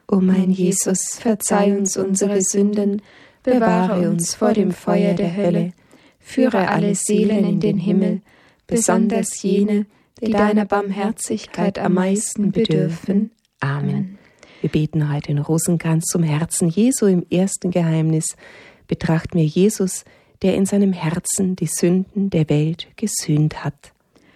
O mein Jesus, verzeih uns unsere Sünden, bewahre uns vor dem Feuer der Hölle, führe alle Seelen in den Himmel, besonders jene, die deiner Barmherzigkeit am meisten bedürfen. Amen. Wir beten heute den Rosenkranz zum Herzen Jesu im ersten Geheimnis. Betrachten wir Jesus, der in seinem Herzen die Sünden der Welt gesühnt hat.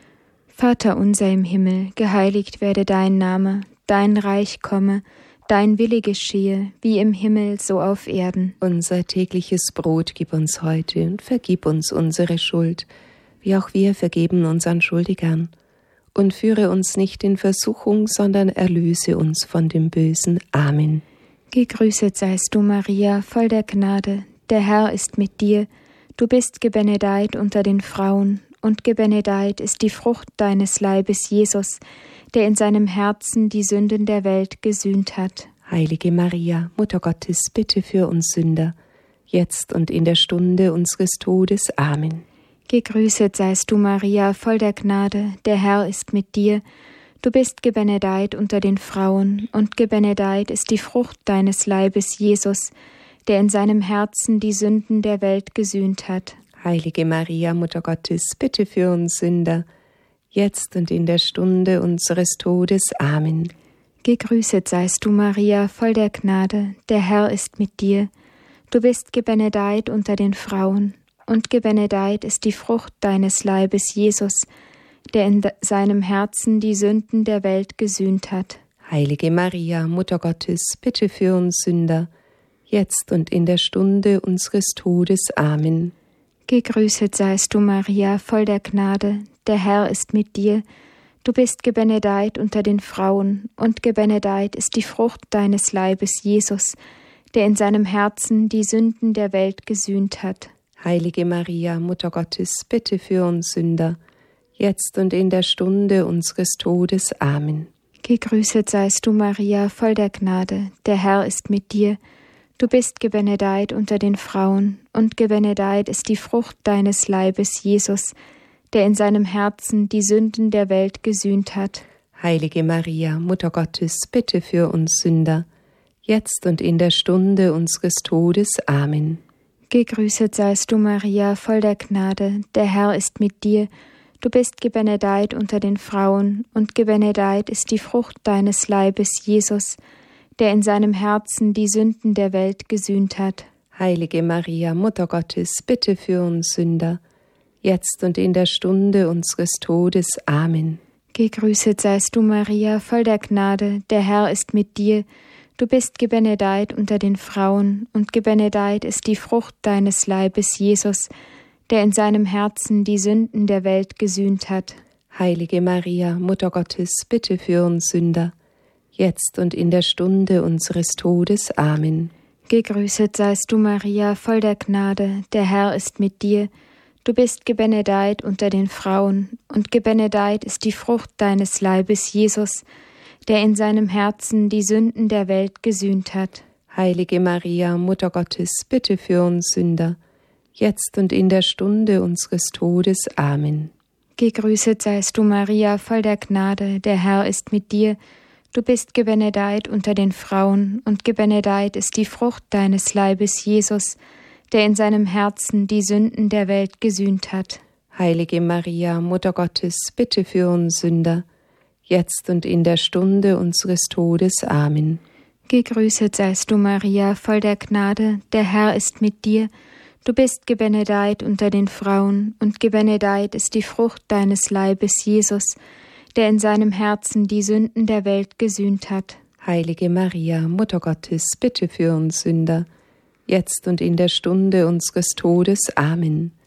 Vater unser im Himmel, geheiligt werde dein Name, dein Reich komme, dein Wille geschehe, wie im Himmel so auf Erden. Unser tägliches Brot gib uns heute und vergib uns unsere Schuld, wie auch wir vergeben unseren Schuldigern. Und führe uns nicht in Versuchung, sondern erlöse uns von dem Bösen. Amen. Gegrüßet seist du, Maria, voll der Gnade, der Herr ist mit dir. Du bist gebenedeit unter den Frauen, und gebenedeit ist die Frucht deines Leibes, Jesus, der in seinem Herzen die Sünden der Welt gesühnt hat. Heilige Maria, Mutter Gottes, bitte für uns Sünder, jetzt und in der Stunde unseres Todes. Amen. Gegrüßet seist du, Maria, voll der Gnade, der Herr ist mit dir. Du bist gebenedeit unter den Frauen, und gebenedeit ist die Frucht deines Leibes, Jesus, der in seinem Herzen die Sünden der Welt gesühnt hat. Heilige Maria, Mutter Gottes, bitte für uns Sünder, jetzt und in der Stunde unseres Todes. Amen. Gegrüßet seist du, Maria, voll der Gnade, der Herr ist mit dir. Du bist gebenedeit unter den Frauen, und gebenedeit ist die Frucht deines Leibes, Jesus, der in seinem Herzen die Sünden der Welt gesühnt hat. Heilige Maria, Mutter Gottes, bitte für uns Sünder, jetzt und in der Stunde unseres Todes. Amen. Gegrüßet seist du, Maria, voll der Gnade, der Herr ist mit dir. Du bist gebenedeit unter den Frauen, und gebenedeit ist die Frucht deines Leibes, Jesus, der in seinem Herzen die Sünden der Welt gesühnt hat. Heilige Maria, Mutter Gottes, bitte für uns Sünder, jetzt und in der Stunde unseres Todes. Amen. Gegrüßet seist du, Maria, voll der Gnade, der Herr ist mit dir. Du bist gebenedeit unter den Frauen, und gebenedeit ist die Frucht deines Leibes, Jesus, der in seinem Herzen die Sünden der Welt gesühnt hat. Heilige Maria, Mutter Gottes, bitte für uns Sünder, jetzt und in der Stunde unseres Todes. Amen. Gegrüßet seist du, Maria, voll der Gnade, der Herr ist mit dir. Du bist gebenedeit unter den Frauen, und gebenedeit ist die Frucht deines Leibes, Jesus, der in seinem Herzen die Sünden der Welt gesühnt hat. Heilige Maria, Mutter Gottes, bitte für uns Sünder, jetzt und in der Stunde unseres Todes. Amen. Gegrüßet seist du, Maria, voll der Gnade, der Herr ist mit dir. Du bist gebenedeit unter den Frauen, und gebenedeit ist die Frucht deines Leibes, Jesus, der in seinem Herzen die Sünden der Welt gesühnt hat. Heilige Maria, Mutter Gottes, bitte für uns Sünder, jetzt und in der Stunde unseres Todes. Amen. Gegrüßet seist du, Maria, voll der Gnade, der Herr ist mit dir. Du bist gebenedeit unter den Frauen, und gebenedeit ist die Frucht deines Leibes, Jesus, der in seinem Herzen die Sünden der Welt gesühnt hat. Heilige Maria, Mutter Gottes, bitte für uns Sünder, jetzt und in der Stunde unseres Todes. Amen. Gegrüßet seist du, Maria, voll der Gnade, der Herr ist mit dir. Du bist gebenedeit unter den Frauen, und gebenedeit ist die Frucht deines Leibes, Jesus, der in seinem Herzen die Sünden der Welt gesühnt hat. Heilige Maria, Mutter Gottes, bitte für uns Sünder, jetzt und in der Stunde unseres Todes. Amen. Gegrüßet seist du, Maria, voll der Gnade, der Herr ist mit dir. Du bist gebenedeit unter den Frauen, und gebenedeit ist die Frucht deines Leibes, Jesus, der in seinem Herzen die Sünden der Welt gesühnt hat. Heilige Maria, Mutter Gottes, bitte für uns Sünder, jetzt und in der Stunde unseres Todes. Amen.